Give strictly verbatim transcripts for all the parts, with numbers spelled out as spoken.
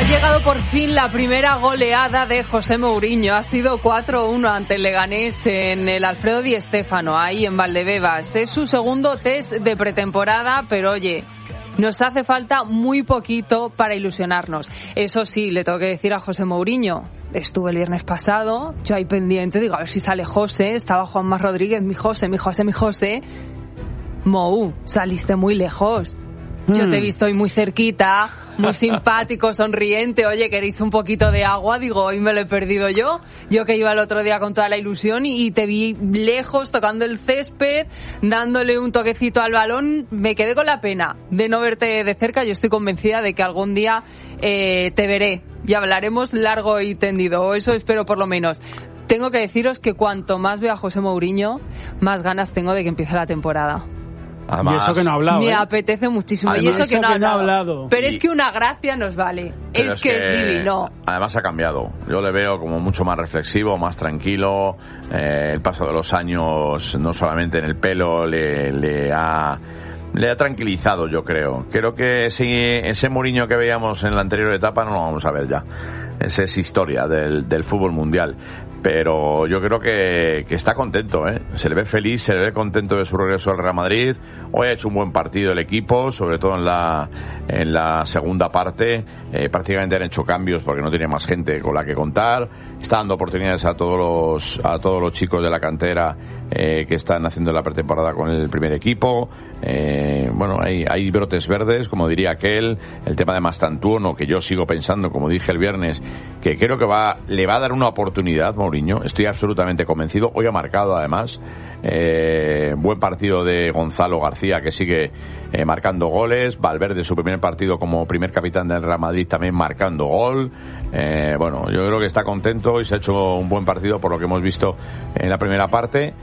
Ha llegado por fin la primera goleada de José Mourinho. Ha sido cuatro uno ante el Leganés en el Alfredo Di Stéfano, ahí en Valdebebas. Es su segundo test de pretemporada, pero oye, nos hace falta muy poquito para ilusionarnos. Eso sí, le tengo que decir a José Mourinho, estuve el viernes pasado, yo ahí pendiente, digo, a ver si sale José, estaba Juanma Rodríguez, mi José, mi José, mi José. Mou, saliste muy lejos. Yo te he visto hoy muy cerquita, muy simpático, sonriente. Oye, ¿queréis un poquito de agua? Digo, hoy me lo he perdido yo. Yo que iba el otro día con toda la ilusión y te vi lejos tocando el césped, dándole un toquecito al balón. Me quedé con la pena de no verte de cerca. Yo estoy convencida de que algún día eh, te veré y hablaremos largo y tendido. O eso espero por lo menos. Tengo que deciros que cuanto más veo a José Mourinho, más ganas tengo de que empiece la temporada. Además, y eso que no ha hablado. Me ¿eh? apetece muchísimo. Además, y eso que no, eso ha, que no ha hablado. hablado. Pero Y... es que una gracia nos vale. Es, es que, que es divino. Además ha cambiado. Yo le veo como mucho más reflexivo, más tranquilo. Eh, el paso de los años, no solamente en el pelo, le, le ha... Le ha tranquilizado, yo creo. Creo que ese, ese Mourinho que veíamos en la anterior etapa no lo vamos a ver ya. Esa es historia del, del fútbol mundial. Pero yo creo que, que está contento, ¿eh? Se le ve feliz, se le ve contento de su regreso al Real Madrid. Hoy ha hecho un buen partido el equipo, sobre todo en la, en la segunda parte. Eh, prácticamente han hecho cambios porque no tiene más gente con la que contar. Está dando oportunidades a todos los, a todos los chicos de la cantera eh, que están haciendo la pretemporada con el primer equipo. Eh, bueno, hay, hay brotes verdes, como diría aquel. El tema de Mastantuono, que yo sigo pensando, como dije el viernes, que creo que va, le va a dar una oportunidad Mourinho. Estoy absolutamente convencido. Hoy ha marcado, además, eh, buen partido de Gonzalo García, que sigue eh, marcando goles. Valverde, su primer partido como primer capitán del Real Madrid, también marcando gol. Eh, bueno, yo creo que está contento y se ha hecho un buen partido por lo que hemos visto en la primera parte.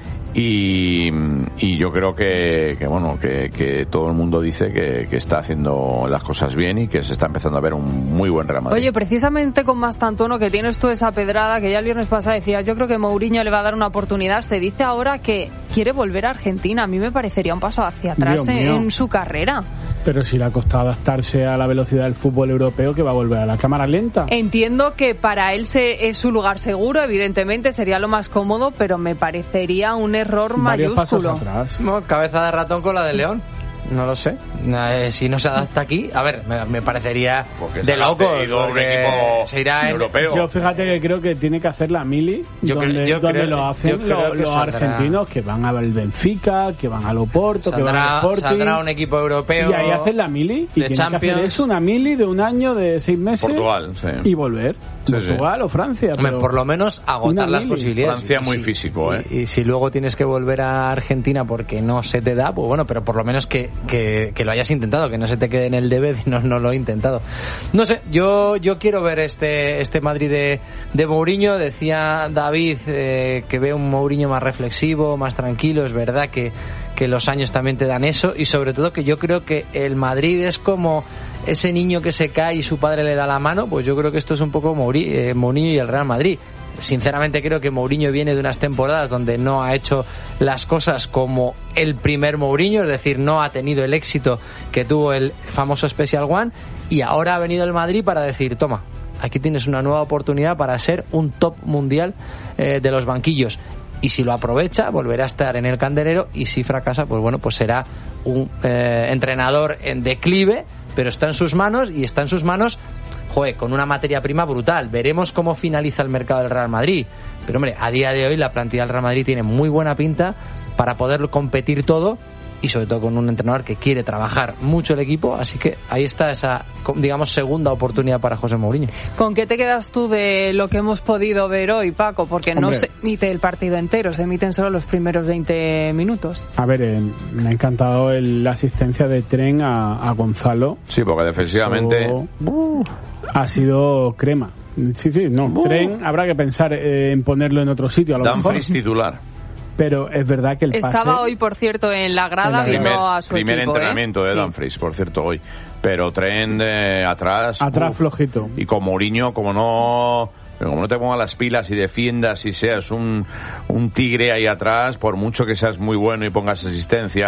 Y, y yo creo que, que bueno, que, que todo el mundo dice que, que está haciendo las cosas bien y que se está empezando a ver un muy buen Real Madrid. Oye, precisamente con Mastantuono, que tienes tú esa pedrada que ya el viernes pasado decías, yo creo que Mourinho le va a dar una oportunidad. Se dice ahora que quiere volver a Argentina. A mí me parecería un paso hacia atrás en, en su carrera. Pero si le ha costado adaptarse a la velocidad del fútbol europeo, que va a volver a la cámara lenta. Entiendo que para él se, es su lugar seguro, evidentemente sería lo más cómodo, pero me parecería un error Varios mayúsculo. pasos atrás. No, cabeza de ratón con la de León. No lo sé. Eh, si no se adapta aquí, a ver, me, me parecería porque de loco. Un equipo se irá europeo. Yo fíjate que creo que tiene que hacer la mili, yo donde, creo, yo donde creo, lo hacen lo, los saldrá, argentinos que van al Benfica, que van al Oporto, saldrá, que van al Sporting. Saldrá un equipo europeo. Y ahí hacen la mili. Y tiene Champions. que hacer eso, una mili de un año, de seis meses. Portugal, sí. Y volver. Sí, Portugal sí. o Francia. Hombre, pero por lo menos agotar las mili. posibilidades. Francia muy y, físico, ¿eh? Y, y si luego tienes que volver a Argentina porque no se te da, pues bueno, pero por lo menos que, que, que lo hayas intentado, que no se te quede en el debe de no, no lo he intentado. No sé, yo yo quiero ver este este Madrid de, de Mourinho. Decía David eh, que ve un Mourinho más reflexivo, más tranquilo. Es verdad que, que los años también te dan eso, y sobre todo que yo creo que el Madrid es como ese niño que se cae y su padre le da la mano. Pues yo creo que esto es un poco Mouri, eh, Mourinho y el Real Madrid. Sinceramente creo que Mourinho viene de unas temporadas donde no ha hecho las cosas como el primer Mourinho, es decir, no ha tenido el éxito que tuvo el famoso Special One, y ahora ha venido el Madrid para decir, toma, aquí tienes una nueva oportunidad para ser un top mundial eh, de los banquillos. Y si lo aprovecha, volverá a estar en el candelero, y si fracasa, pues bueno, pues será un eh, entrenador en declive, pero está en sus manos, y está en sus manos, joder, con una materia prima brutal. Veremos cómo finaliza el mercado del Real Madrid. Pero hombre, a día de hoy la plantilla del Real Madrid tiene muy buena pinta para poder competir todo, y sobre todo con un entrenador que quiere trabajar mucho el equipo. Así que ahí está esa, digamos, segunda oportunidad para José Mourinho. ¿Con qué te quedas tú de lo que hemos podido ver hoy, Paco? Porque Hombre, no se emite el partido entero, se emiten solo los primeros veinte minutos. A ver, eh, me ha encantado el, la asistencia de Tren a, a Gonzalo. Sí, porque defensivamente Eso, uh, ha sido crema. Sí, sí, no. Uh. Tren habrá que pensar eh, en ponerlo en otro sitio. A lo Dumfries titular. Pero es verdad que el pase... Estaba hoy, por cierto, en la grada en la viendo primer, a su primer equipo. entrenamiento ¿eh? de Sí. Dumfries, por cierto, hoy. Pero Tren eh, atrás... Atrás uf. flojito. Y con Mourinho, como no... Pero como no te pongas las pilas y defiendas y seas un, un tigre ahí atrás, por mucho que seas muy bueno y pongas asistencias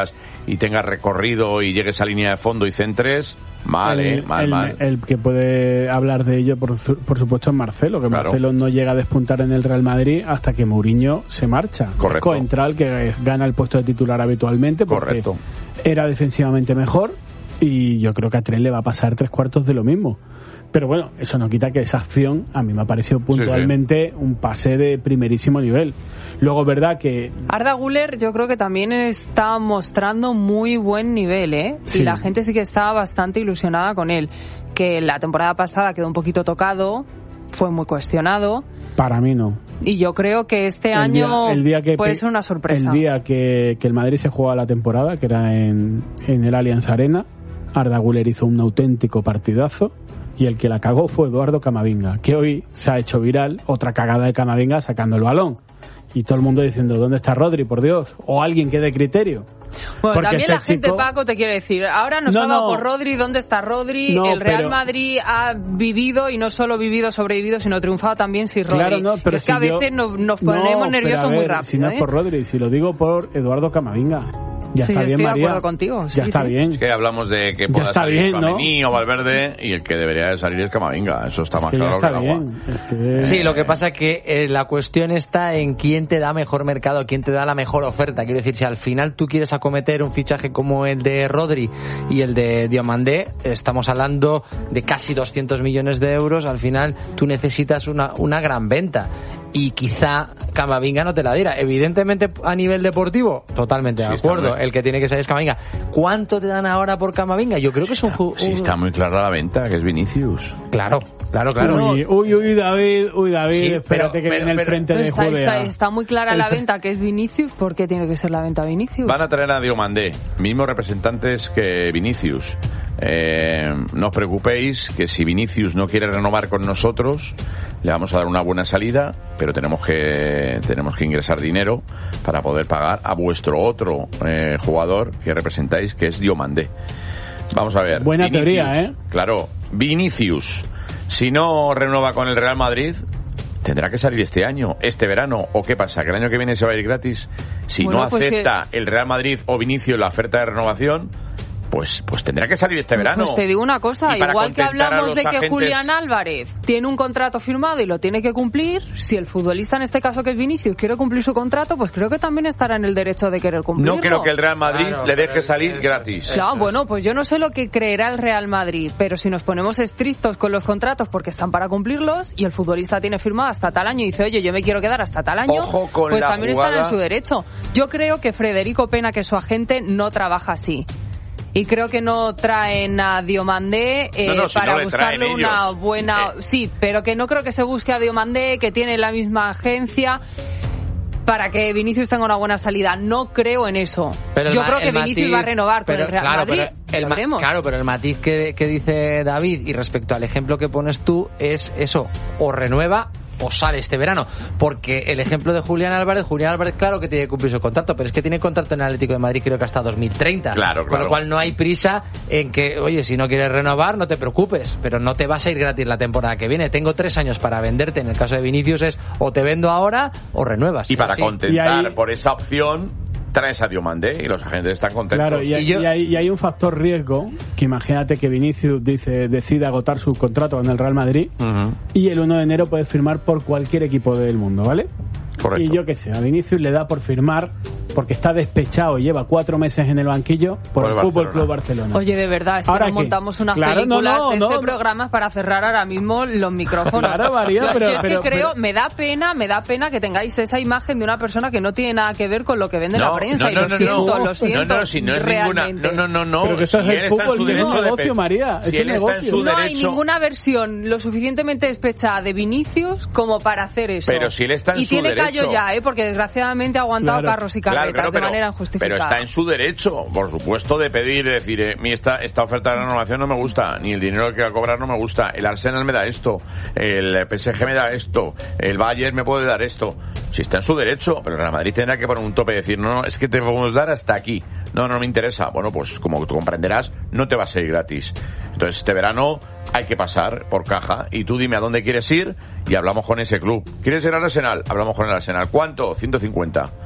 y tengas recorrido y llegues a línea de fondo y centres, mal, el, eh, mal, el, mal. El que puede hablar de ello, por, por supuesto, es Marcelo, que claro. Marcelo no llega a despuntar en el Real Madrid hasta que Mourinho se marcha. Correcto. Entra el que gana el puesto de titular habitualmente porque Correcto. era defensivamente mejor, y yo creo que a Trent le va a pasar tres cuartos de lo mismo. Pero bueno, eso no quita que esa acción a mí me ha parecido puntualmente sí, sí. un pase de primerísimo nivel. Luego, verdad que... Arda Güler yo creo que también está mostrando muy buen nivel, ¿eh? Sí. Y la gente sí que estaba bastante ilusionada con él. Que la temporada pasada quedó un poquito tocado, fue muy cuestionado. Para mí no. Y yo creo que este el año día, el día que puede ser una sorpresa. El día que, que el Madrid se jugaba la temporada, que era en, en el Allianz Arena, Arda Güler hizo un auténtico partidazo. Y el que la cagó fue Eduardo Camavinga, que hoy se ha hecho viral, otra cagada de Camavinga sacando el balón. Y todo el mundo diciendo, ¿dónde está Rodri, por Dios? O alguien que dé criterio. Bueno, Porque también este la gente, chico... Paco, te quiere decir, ahora nos no, ha dado no. por Rodri, ¿dónde está Rodri? No, el Real pero... Madrid ha vivido, y no solo vivido, sobrevivido, sino triunfado también sin Rodri. Claro, no, pero es si que a yo... veces nos, nos ponemos no, nerviosos a ver, muy rápido. Si no ¿eh? es por Rodri, si lo digo por Eduardo Camavinga. Ya sí, está yo bien, estoy María. de acuerdo contigo. Ya sí, está sí. bien. Es que hablamos de que pueda está salir bien, Tchouaméni ¿no? o Valverde, y el que debería de salir es Camavinga. Eso está Es más que claro ya está que el agua. bien. Es que... Sí, lo que pasa es que eh, la cuestión está en quién te da mejor mercado, quién te da la mejor oferta. Quiero decir, si al final tú quieres acometer un fichaje como el de Rodri y el de Diomandé, estamos hablando de casi doscientos millones de euros, al final tú necesitas una, una gran venta. Y quizá Camavinga no te la diera. Evidentemente, a nivel deportivo, totalmente de sí, acuerdo. El que tiene que salir es Camavinga. ¿Cuánto te dan ahora por Camavinga? Yo creo que es un... un... Sí, está muy clara la venta, que es Vinicius. Claro, claro, claro. Uy, uy, uy, David, uy, David, sí, espérate pero, que pero, viene el pero, frente pero de está, Judea. está, está muy clara la venta, que es Vinicius. ¿Por qué tiene que ser la venta Vinicius? Van a traer a Diomandé, mismos representantes que Vinicius. Eh, no os preocupéis que si Vinicius no quiere renovar con nosotros, le vamos a dar una buena salida, pero tenemos que tenemos que ingresar dinero para poder pagar a vuestro otro eh, jugador que representáis, que es Diomandé. Vamos a ver. Buena Vinicius, teoría, ¿eh? Claro, Vinicius, si no renueva con el Real Madrid, tendrá que salir este año, este verano. ¿O qué pasa? ¿Que el año que viene se va a ir gratis? Si bueno, no acepta pues, eh... el Real Madrid o Vinicius la oferta de renovación, Pues, pues tendrá que salir este verano. Pues te digo una cosa, igual que hablamos de que agentes... Julián Álvarez tiene un contrato firmado y lo tiene que cumplir, si el futbolista, en este caso que es Vinicius, quiere cumplir su contrato, pues creo que también estará en el derecho de querer cumplirlo. No creo que el Real Madrid claro, le deje salir eso, gratis. eso, claro, eso. bueno, pues yo no sé lo que creerá el Real Madrid, pero si nos ponemos estrictos con los contratos porque están para cumplirlos y el futbolista tiene firmado hasta tal año y dice, oye, yo me quiero quedar hasta tal año, Ojo con pues la también jugada... están en su derecho. Yo creo que Federico Pena, que es su agente, no trabaja así. Y creo que no traen a Diomandé eh, no, no, si para no buscarle una ellos. buena... Eh. Sí, pero que no creo que se busque a Diomandé, que tiene la misma agencia, para que Vinicius tenga una buena salida. No creo en eso. Pero Yo ma- creo que Vinicius matiz, va a renovar pero, con el Real claro, Madrid. Pero el Lo ma- veremos. claro, pero el matiz que, que dice David y respecto al ejemplo que pones tú es eso, o renueva o sale este verano, porque el ejemplo de Julián Álvarez, Julián Álvarez claro que tiene que cumplir su contrato, pero es que tiene contrato en el Atlético de Madrid creo que hasta dos mil treinta, claro, con claro. lo cual no hay prisa en que, oye, si no quieres renovar no te preocupes, pero no te vas a ir gratis la temporada que viene, tengo tres años para venderte, en el caso de Vinicius es o te vendo ahora o renuevas. Y para sí. contentar Y ahí... por esa opción traes a Diomandé y los agentes están contentos. Claro, y, hay, Y yo- y hay, y hay un factor riesgo, que imagínate que Vinicius dice decide agotar su contrato con el Real Madrid Uh-huh. y el uno de enero puede firmar por cualquier equipo del mundo, ¿vale? Correcto. Y yo qué sé, a Vinicius le da por firmar porque está despechado y lleva cuatro meses en el banquillo por, Por el el Fútbol Barcelona. Club Barcelona. Oye, de verdad, es que ¿Ahora nos qué? montamos unas Claro, no, películas no, de este no, no. programa para cerrar ahora mismo los micrófonos. Claro, María, yo, pero- yo es pero- que creo, pero- me da pena, me da pena que tengáis esa imagen de una persona que no tiene nada que ver con lo que vende No, la prensa. no, y no, lo no, siento, no. lo siento. No, no, si no es ninguna. realmente. No, no, no, no. Pero que eso Si es el él está en fútbol, su que es un derecho de negocio, pe- María, es Si un él está en negocio. su No hay derecho. ninguna versión lo suficientemente despechada de Vinicius como para hacer eso. Pero si él está en y su tiene derecho. callo ya, ¿eh? Porque desgraciadamente ha aguantado Claro. carros y Claro, carretas claro, de pero, manera pero injustificada. está en su derecho, por supuesto, de pedir, de decir, eh, mi esta, esta oferta de renovación no me gusta, ni el dinero que va a cobrar no me gusta, el Arsenal me da esto, el P S G me da esto, el Bayern me puede dar esto. Si está en su derecho, pero el Real Madrid tendrá que poner un tope y decir, no, no, es que te podemos dar hasta aquí. No, no me interesa. Bueno, pues como tú comprenderás, no te va a ser gratis. Entonces, este verano hay que pasar por caja y tú dime a dónde quieres ir y hablamos con ese club. ¿Quieres ir al Arsenal? Hablamos con el Arsenal. ¿Cuánto? ciento cincuenta.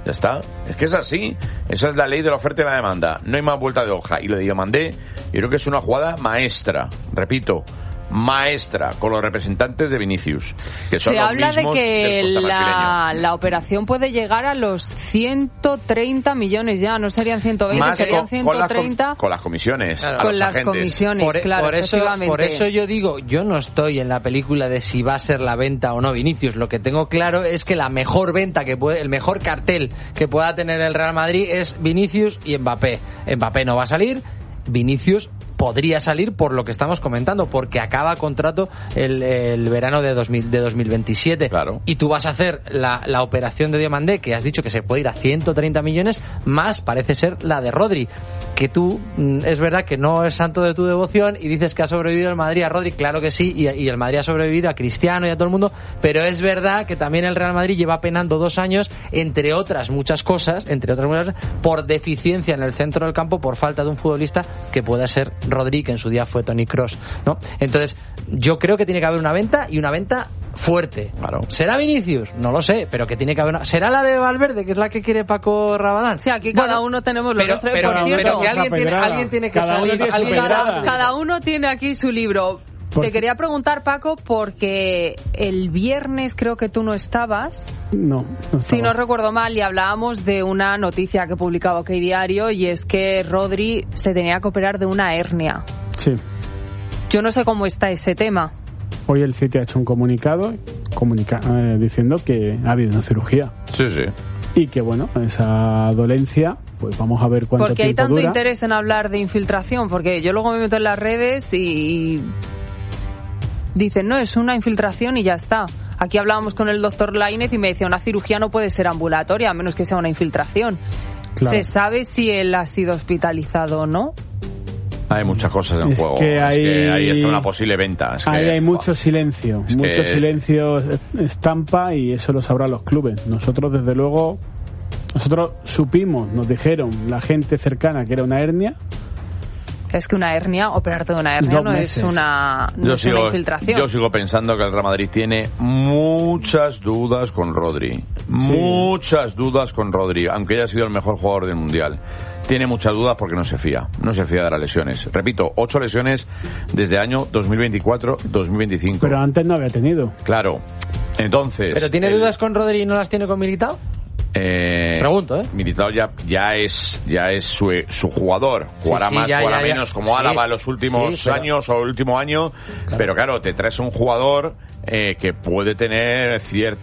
Ya está. Es que es así. Esa es la ley de la oferta y la demanda. No hay más vuelta de hoja. Y lo de Diomandé, yo creo que es una jugada maestra. Repito, maestra, con los representantes de Vinicius, que son Se los habla de mismos que del Costa la, Marfileño. la operación puede llegar a los ciento treinta millones ya, no serían ciento veinte, Más serían con, ciento con, las, treinta. con, con las comisiones. Claro. A Con los las agentes. comisiones, Por, claro, por eso, efectivamente. por eso yo digo, yo no estoy en la película de si va a ser la venta o no Vinicius. Lo que tengo claro es que la mejor venta que puede, el mejor cartel que pueda tener el Real Madrid es Vinicius y Mbappé. Mbappé no va a salir, Vinicius podría salir por lo que estamos comentando, porque acaba contrato el, el verano de, dos mil, de dos mil veintisiete. Claro. Y tú vas a hacer la, la operación de Diomandé, que has dicho que se puede ir a ciento treinta millones, más parece ser la de Rodri, que tú, mm, es verdad que no es santo de tu devoción y dices que ha sobrevivido el Madrid a Rodri, claro que sí, y, y el Madrid ha sobrevivido a Cristiano y a todo el mundo, pero es verdad que también el Real Madrid lleva penando dos años, entre otras muchas cosas, entre otras muchas cosas, por deficiencia en el centro del campo, por falta de un futbolista que pueda ser Rodri, que en su día fue Toni Kroos, ¿no? Entonces, yo creo que tiene que haber una venta y una venta fuerte. Claro. ¿Será Vinicius? No lo sé, pero que tiene que haber una... ¿Será la de Valverde, que es la que quiere Paco Rabanal? Sí, aquí Bueno, cada uno tenemos los pero, nuestros, pero, por pero cierto. que alguien tiene, Pedrada. alguien tiene que Cada uno salir... tiene su alguien- pedrada. Cada, cada uno tiene aquí su libro. Por- Te quería preguntar, Paco, porque el viernes creo que tú no estabas, No, no si estaba. no recuerdo mal, y hablábamos de una noticia que publicaba OK Diario, y es que Rodri se tenía que operar de una hernia. Sí. Yo no sé cómo está ese tema. Hoy el City ha hecho un comunicado comunica eh, diciendo que ha habido una cirugía Sí, sí. y que, bueno, esa dolencia, pues vamos a ver cuánto Porque hay tiempo tanto dura. interés en hablar de infiltración, porque yo luego me meto en las redes y dicen, no, es una infiltración y ya está. Aquí hablábamos con el doctor Lainez y me decía, una cirugía no puede ser ambulatoria, a menos que sea una infiltración. Claro. ¿Se sabe si él ha sido hospitalizado o no? Hay muchas cosas en Es juego. que Es hay- que ahí está una posible venta. Es Ahí que, hay mucho silencio, es mucho que- silencio estampa, y eso lo sabrán los clubes. Nosotros, desde luego, nosotros supimos, nos dijeron la gente cercana que era una hernia. Es que una hernia, operarte de una hernia Dos no meses. es una, no Yo es una sigo, infiltración. yo sigo pensando que el Real Madrid tiene muchas dudas con Rodri. Muchas dudas con Rodri, aunque haya sido el mejor jugador del Mundial. Tiene muchas dudas porque no se fía. No se fía de las lesiones. Repito, ocho lesiones desde año dos mil veinticuatro dos mil veinticinco. Pero antes no había tenido. Claro. Entonces... ¿Pero tiene el- dudas con Rodri y no las tiene con Militao? Eh, Pregunto, ¿eh? Militao ya, ya es ya es su, su jugador. Jugará Sí, sí, más, ya, jugará ya, ya. menos, como Sí. Álava los últimos Sí, pero- años o el último año. Pero claro, te traes un jugador eh, que puede tener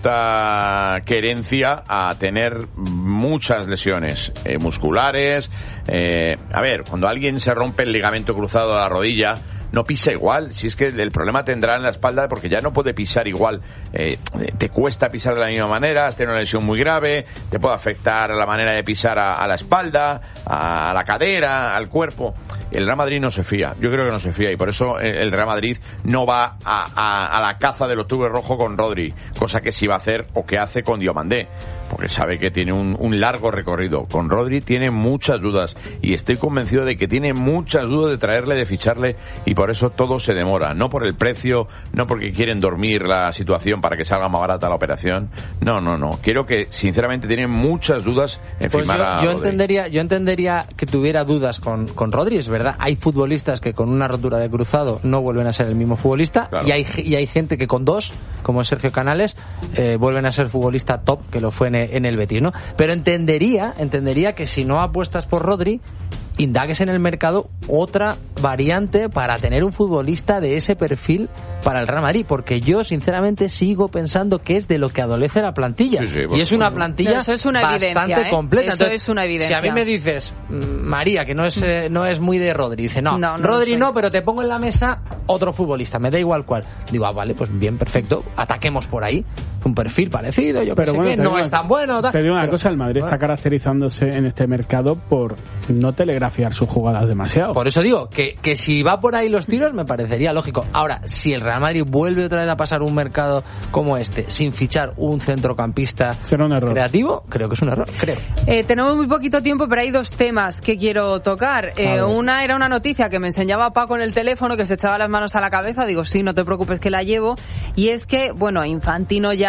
cierta querencia a tener muchas lesiones eh, musculares. Eh, a ver, cuando alguien se rompe el ligamento cruzado de la rodilla, no pisa igual. Si es que el problema tendrá en la espalda porque ya no puede pisar igual. Eh, te cuesta pisar de la misma manera, has tenido una lesión muy grave, te puede afectar la manera de pisar a, a la espalda, a, a la cadera, al cuerpo. El Real Madrid no se fía, yo creo que no se fía, y por eso el Real Madrid no va a, a, a la caza del octubre rojo con Rodri, cosa que sí va a hacer o que hace con Diomandé, porque sabe que tiene un, un largo recorrido. Con Rodri tiene muchas dudas y estoy convencido de que tiene muchas dudas de traerle, de ficharle, y por eso todo se demora, no por el precio, no porque quieren dormir la situación para que salga más barata la operación, no, no, no, quiero que sinceramente tienen muchas dudas en Pues firmar yo, a yo Rodri. entendería, yo entendería que tuviera dudas con, con Rodri, es verdad. Hay futbolistas que con una rotura de cruzado no vuelven a ser el mismo futbolista, Claro. y hay y hay gente que con dos, como Sergio Canales, eh, vuelven a ser futbolista top, que lo fue en, en el Betis, ¿no? Pero entendería, entendería que si no apuestas por Rodri, indagues en el mercado otra variante para tener un futbolista de ese perfil para el Real Madrid, porque yo sinceramente sigo pensando que es de lo que adolece la plantilla, Sí, sí, por y es una supuesto. plantilla Pero eso es una bastante evidencia, ¿eh? completa. Eso Entonces, es una evidencia. si a mí me dices, mm, María, que no es eh, no es muy de Rodri, dice, no, No, no Rodri lo soy. no, pero te pongo en la mesa otro futbolista, me da igual cuál. Digo, ah, vale, pues bien, perfecto, ataquemos por ahí. Un perfil parecido, yo Pero que sé bueno, qué, te no digo es una- tan bueno. Tal, Te digo una pero- cosa, el Madrid bueno, está caracterizándose en este mercado por no telegrafiar sus jugadas demasiado. Por eso digo que, que si va por ahí los tiros me parecería lógico. Ahora, si el Real Madrid vuelve otra vez a pasar un mercado como este sin fichar un centrocampista Será un error. creativo, creo que es un error, creo. Eh, tenemos muy poquito tiempo, pero hay dos temas que quiero tocar. Eh, ver. una era una noticia que me enseñaba Paco en el teléfono, que se echaba las manos a la cabeza. Digo, sí, no te preocupes que la llevo. Y es que, bueno, Infantino ya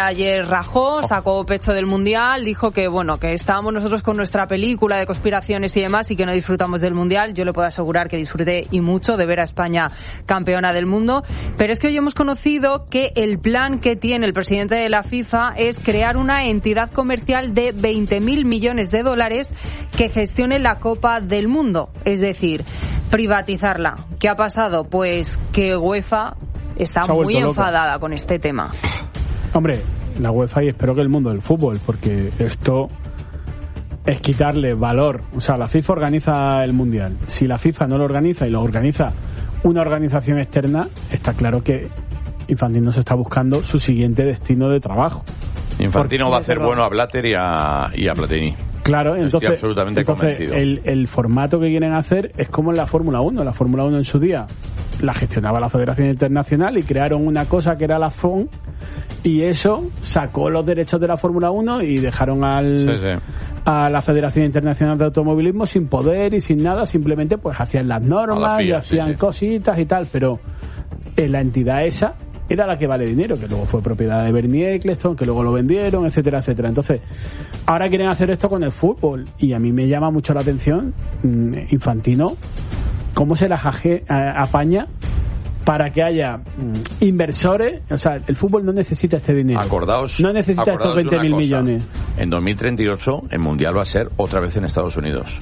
ayer rajó, sacó pecho del Mundial, dijo que bueno, que estábamos nosotros con nuestra película de conspiraciones y demás y que no disfrutamos del Mundial. Yo le puedo asegurar que disfruté y mucho de ver a España campeona del mundo, pero es que hoy hemos conocido que el plan que tiene el presidente de la FIFA es crear una entidad comercial de veinte mil millones de dólares que gestione la Copa del Mundo, es decir, privatizarla. ¿Qué ha pasado? Pues que UEFA está muy enfadada loca con este tema. Hombre, la UEFA y espero que el mundo del fútbol, porque esto es quitarle valor. O sea, la FIFA organiza el Mundial. Si la FIFA no lo organiza y lo organiza una organización externa, está claro que Infantino se está buscando su siguiente destino de trabajo. Infantino va a hacer bueno a Blatter y a, y a Platini. Claro, entonces, Estoy absolutamente entonces convencido. El, el formato que quieren hacer es como en la Fórmula uno. La Fórmula uno en su día la gestionaba la Federación Internacional y crearon una cosa que era la F O N, y eso sacó los derechos de la Fórmula uno y dejaron al... Sí, sí. a la Federación Internacional de Automovilismo sin poder y sin nada, simplemente pues hacían las normas y hacían sí, sí. cositas y tal, pero en la entidad esa era la que vale dinero, que luego fue propiedad de Bernie Eccleston, que luego lo vendieron, etcétera, etcétera. Entonces, ahora quieren hacer esto con el fútbol y a mí me llama mucho la atención Infantino, cómo se las apaña para que haya mm, inversores. O sea, el fútbol no necesita este dinero. Acordaos, no necesita acordaos estos veinte mil millones. En dos mil treinta y ocho el Mundial va a ser otra vez en Estados Unidos.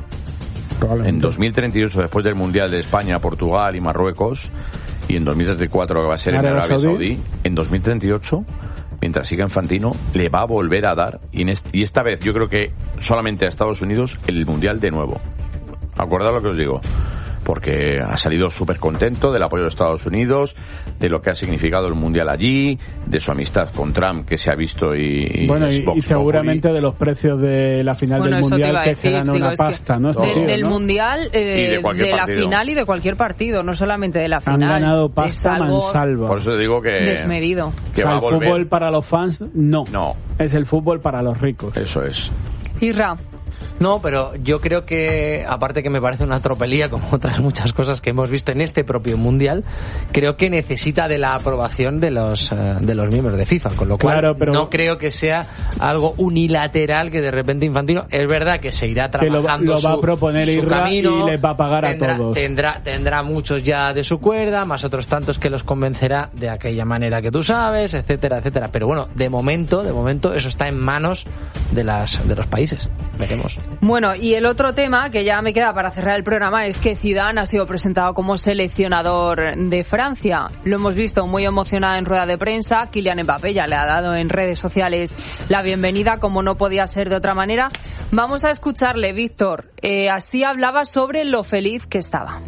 En dos mil treinta y ocho, después del Mundial de España, Portugal y Marruecos, y en dos mil treinta y cuatro que va a ser en Arabia Saudí, en dos mil treinta y ocho, mientras siga Infantino, le va a volver a dar, y, en este, y esta vez yo creo que solamente a Estados Unidos, el Mundial de nuevo. Acordad lo que os digo, porque ha salido súper contento del apoyo de Estados Unidos, de lo que ha significado el Mundial allí, de su amistad con Trump que se ha visto y... Bueno, y, y seguramente de los precios de la final bueno, del Mundial que se gana una pasta, ¿no? De, tío, del ¿no? Mundial, eh, de, de la final y de cualquier partido, no solamente de la final. Han ganado pasta mansalva. Por eso digo que... Desmedido. Que o sea, va a el volver. Fútbol para los fans, no. No. Es el fútbol para los ricos. Eso es. Isra. No, pero yo creo que, aparte que me parece una tropelía, como otras muchas cosas que hemos visto en este propio Mundial, creo que necesita de la aprobación de los uh, de los miembros de FIFA, con lo cual claro, pero no creo que sea algo unilateral que de repente Infantino, es verdad que se irá trabajando lo, lo va su, a proponer su Irra camino, y les va a pagar tendrá, a todos. Tendrá, tendrá muchos ya de su cuerda, más otros tantos que los convencerá de aquella manera que tú sabes, etcétera, etcétera. Pero bueno, de momento, de momento eso está en manos de las de los países. Veremos. Bueno, y el otro tema que ya me queda para cerrar el programa es que Zidane ha sido presentado como seleccionador de Francia. Lo hemos visto muy emocionado en rueda de prensa. Kylian Mbappé ya le ha dado en redes sociales la bienvenida, como no podía ser de otra manera. Vamos a escucharle, Víctor. Eh, así hablaba sobre lo feliz que estaba.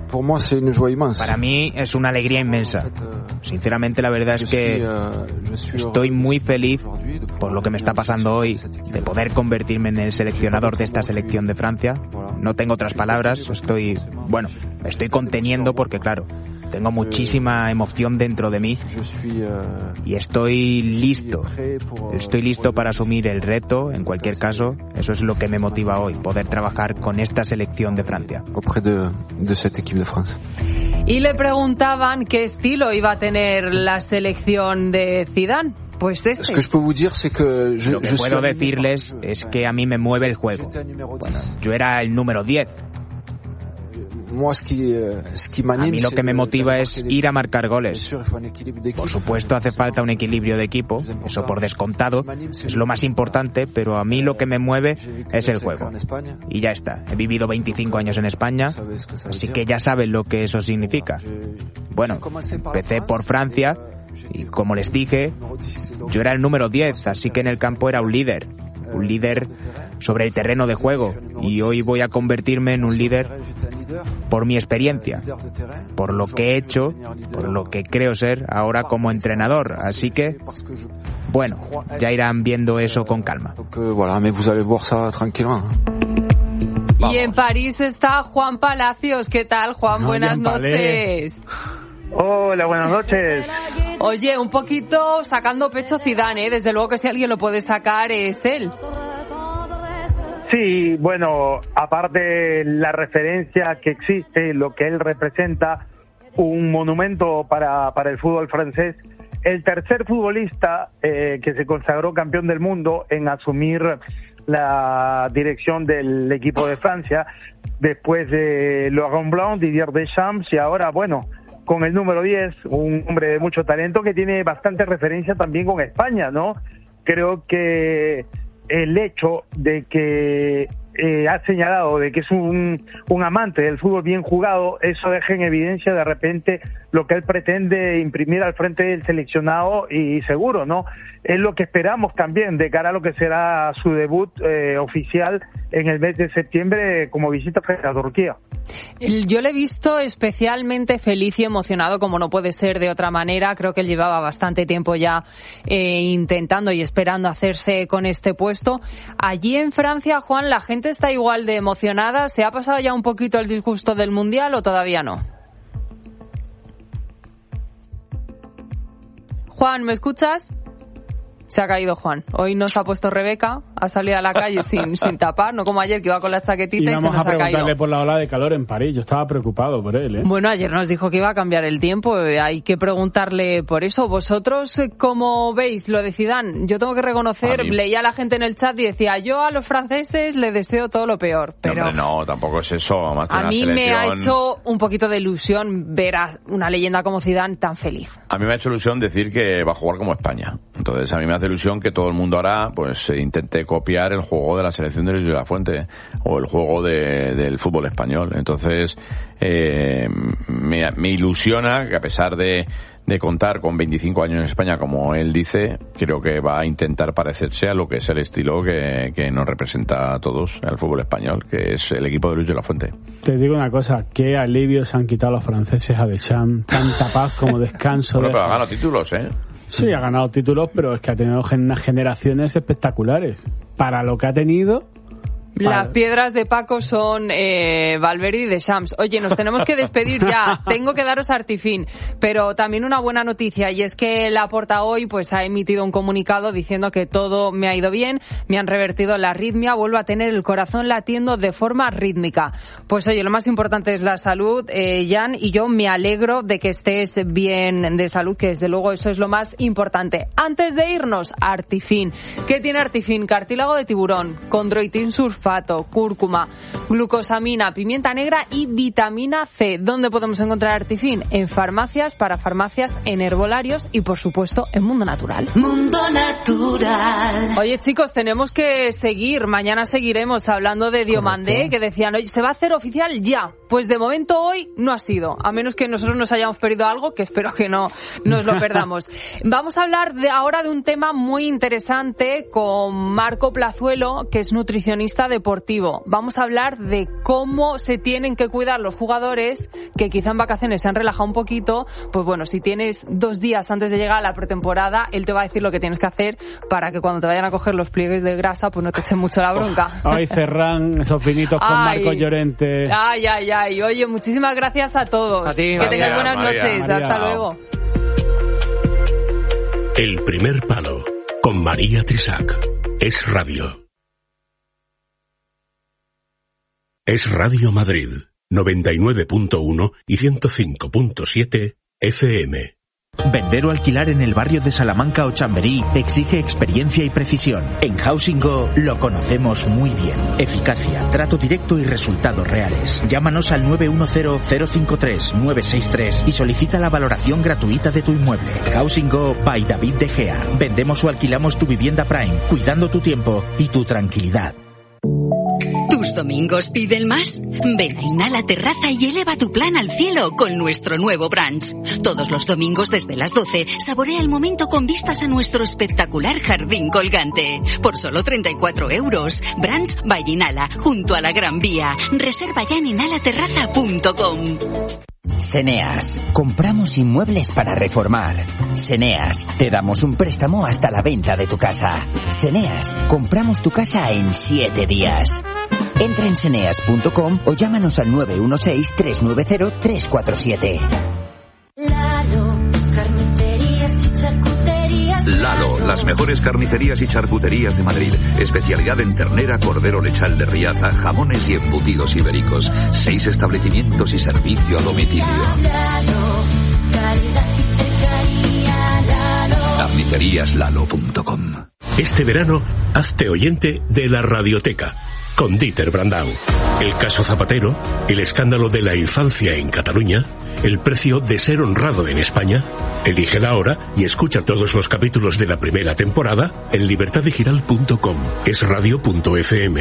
Para mí es una alegría inmensa. Sinceramente, la verdad es que estoy muy feliz por lo que me está pasando hoy, de poder convertirme en el seleccionador de esta selección de Francia. No tengo otras palabras, estoy, bueno, me estoy conteniendo porque, claro, tengo muchísima emoción dentro de mí y estoy listo. Estoy listo para asumir el reto, en cualquier caso. Eso es lo que me motiva hoy, poder trabajar con esta selección de Francia. Y le preguntaban qué estilo iba a tener la selección de Zidane. Pues este. Lo que puedo decirles es que a mí me mueve el juego. Bueno, yo era el número diez. A mí lo que me motiva es ir a marcar goles. Por supuesto hace falta un equilibrio de equipo, eso por descontado, es lo más importante, pero a mí lo que me mueve es el juego. Y ya está, he vivido veinticinco años en España, así que ya saben lo que eso significa. Bueno, empecé por Francia y como les dije, yo era el número diez, así que en el campo era un líder. Un líder sobre el terreno de juego, y hoy voy a convertirme en un líder por mi experiencia, por lo que he hecho, por lo que creo ser ahora como entrenador. Así que, bueno, ya irán viendo eso con calma. Y en París está Juan Palacios. ¿Qué tal, Juan? No, buenas noches. Hola, buenas noches. Oye, un poquito sacando pecho Zidane, ¿eh? Desde luego que si alguien lo puede sacar es él. Sí, bueno, aparte la referencia que existe, lo que él representa, un monumento para, para el fútbol francés, el tercer futbolista eh, que se consagró campeón del mundo en asumir la dirección del equipo de Francia, después de Laurent Blanc, Didier Deschamps, y ahora, bueno, con el número diez, un hombre de mucho talento que tiene bastante referencia también con España, ¿no? Creo que el hecho de que eh, ha señalado de que es un, un amante del fútbol bien jugado, eso deja en evidencia de repente lo que él pretende imprimir al frente del seleccionado, y seguro, ¿no? Es lo que esperamos también de cara a lo que será su debut eh, oficial en el mes de septiembre como visita frente a Turquía. Yo le he visto especialmente feliz y emocionado, como no puede ser de otra manera. Creo que él llevaba bastante tiempo ya eh, intentando y esperando hacerse con este puesto. Allí en Francia, Juan, ¿la gente está igual de emocionada? ¿Se ha pasado ya un poquito el disgusto del Mundial o todavía no? Juan, ¿me escuchas? Se ha caído Juan. Hoy nos ha puesto Rebeca, ha salido a la calle sin, sin tapar, no como ayer que iba con la chaquetita y, y se nos ha caído. Vamos a preguntarle por la ola de calor en París. Yo estaba preocupado por él, ¿eh? Bueno, ayer nos dijo que iba a cambiar el tiempo. Hay que preguntarle por eso. ¿Vosotros cómo veis lo de Zidane? Yo tengo que reconocer, leía a la gente en el chat y decía, yo a los franceses les deseo todo lo peor. Pero no, hombre, no, tampoco es eso. Más a mí me ha hecho un poquito de ilusión ver a una leyenda como Zidane tan feliz. A mí me ha hecho ilusión decir que va a jugar como España. Entonces a mí me hace ilusión que todo el mundo ahora pues intente copiar el juego de la selección de Luis de la Fuente o el juego de, del fútbol español. Entonces eh, me, me ilusiona que a pesar de, de contar con veinticinco años en España, como él dice, creo que va a intentar parecerse a lo que es el estilo que, que nos representa a todos al fútbol español, que es el equipo de Luis de la Fuente. Te digo una cosa, qué alivio se han quitado los franceses a Deschamps, tanta paz como descanso. Bueno, de... pero ha ganado títulos, ¿eh? Sí, ha ganado títulos, pero es que ha tenido unas generaciones espectaculares. Para lo que ha tenido... Las piedras de Paco son eh, Valverde y Deschamps. Oye, nos tenemos que despedir ya. Tengo que daros Artifin, pero también una buena noticia, y es que Laporta hoy pues ha emitido un comunicado diciendo que todo me ha ido bien, me han revertido la arritmia, vuelvo a tener el corazón latiendo de forma rítmica. Pues oye, lo más importante es la salud, eh, Jan, y yo me alegro de que estés bien de salud, que desde luego eso es lo más importante. Antes de irnos, Artifin. ¿Qué tiene Artifin? Cartílago de tiburón, condroitin sulfato, cúrcuma, glucosamina, pimienta negra y vitamina C. ¿Dónde podemos encontrar Artifin? En farmacias, para farmacias, en herbolarios y, por supuesto, en Mundo Natural. Mundo Natural. Oye, chicos, tenemos que seguir. Mañana seguiremos hablando de Diomandé, que decían, oye, ¿se va a hacer oficial ya? Pues de momento hoy no ha sido, a menos que nosotros nos hayamos perdido algo, que espero que no nos lo perdamos. Vamos a hablar de ahora de un tema muy interesante con Marco Plazuelo, que es nutricionista deportivo. Vamos a hablar de cómo se tienen que cuidar los jugadores que quizá en vacaciones se han relajado un poquito. Pues bueno, si tienes dos días antes de llegar a la pretemporada, él te va a decir lo que tienes que hacer para que cuando te vayan a coger los pliegues de grasa, pues no te echen mucho la bronca. Ay, Ferran, esos vinitos con ay, Marco Llorente. Ay, ay, ay. Oye, muchísimas gracias a todos. A ti, que tengáis buenas María, noches. María. Hasta luego. El primer palo con María Trisac. Es radio. Es Radio Madrid, noventa y nueve punto uno y ciento cinco punto siete F M. Vender o alquilar en el barrio de Salamanca o Chamberí exige experiencia y precisión. En Housing Go lo conocemos muy bien. Eficacia, trato directo y resultados reales. Llámanos al nueve uno cero, cero cinco tres, nueve seis tres y solicita la valoración gratuita de tu inmueble. Housing Go by David De Gea. Vendemos o alquilamos tu vivienda Prime, cuidando tu tiempo y tu tranquilidad. ¿Tus domingos piden más? Ven a Inhala Terraza y eleva tu plan al cielo con nuestro nuevo brunch. Todos los domingos desde las doce, saborea el momento con vistas a nuestro espectacular jardín colgante. Por solo treinta y cuatro euros. Brunch by Inhala, junto a la Gran Vía. Reserva ya en inhala terraza punto com. Seneas, compramos inmuebles para reformar. Seneas, te damos un préstamo hasta la venta de tu casa. Seneas, compramos tu casa en siete días. Entra en seneas punto com o llámanos al nueve uno seis, tres nueve cero, tres cuatro siete. Lalo, carnicerías y charcuterías. Lalo, las mejores carnicerías y charcuterías de Madrid. Especialidad en ternera, cordero lechal de Riaza, jamones y embutidos ibéricos. Seis establecimientos y servicio a domicilio. Lalo, calidad y cercanía, Lalo. charcuterías lalo punto com. Este verano, hazte oyente de la Radioteca, con Dieter Brandau. El caso Zapatero, el escándalo de la infancia en Cataluña, el precio de ser honrado en España. Elige ahora y escucha todos los capítulos de la primera temporada en libertad digital punto com. Es radio punto f m.